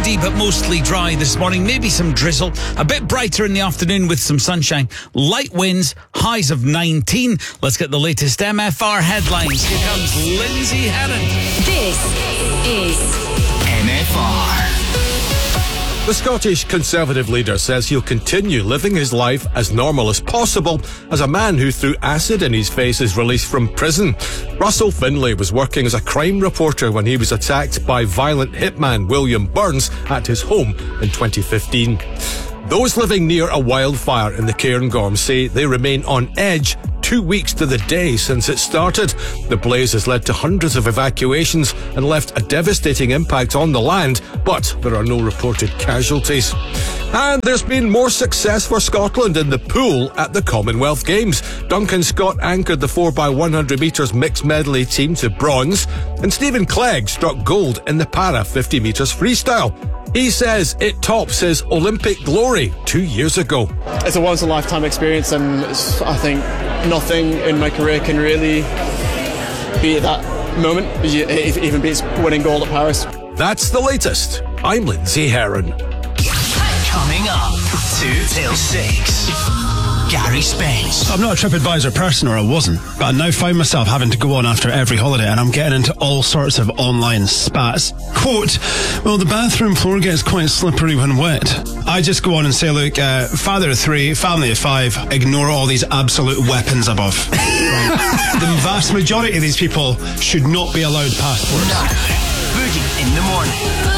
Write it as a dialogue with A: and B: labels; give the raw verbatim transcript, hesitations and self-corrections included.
A: Cloudy but mostly dry this morning. Maybe some drizzle. A bit brighter in the afternoon with some sunshine. Light winds, highs of nineteen. Let's get the latest M F R headlines. Here comes Lindsay Herron.
B: This is
C: M F R.
D: The Scottish Conservative leader says he'll continue living his life as normal as possible as a man who threw acid in his face is released from prison. Russell Finlay was working as a crime reporter when he was attacked by violent hitman William Burns at his home in twenty fifteen. Those living near a wildfire in the Cairngorm say they remain on edge two weeks to the day since it started. The blaze has led to hundreds of evacuations and left a devastating impact on the land, but there are no reported casualties. And there's been more success for Scotland in the pool at the Commonwealth Games. Duncan Scott anchored the four by one hundred metres mixed medley team to bronze, and Stephen Clegg struck gold in the para fifty metres freestyle. He says it tops his Olympic glory two years ago.
E: It's a once-in-a-lifetime experience, and it's, I think nothing in my career can really beat that moment. It even beats winning gold at Paris.
D: That's the latest. I'm Lindsay Herron.
C: Coming up, two till six. Gary Spence.
F: I'm not a TripAdvisor person, or I wasn't, but I now find myself having to go on after every holiday, and I'm getting into all sorts of online spats. Quote, well, the bathroom floor gets quite slippery when wet. I just go on and say, look, uh, father of three, family of five, ignore all these absolute weapons above. The vast majority of these people should not be allowed passports.
C: Now, Boogie in the morning.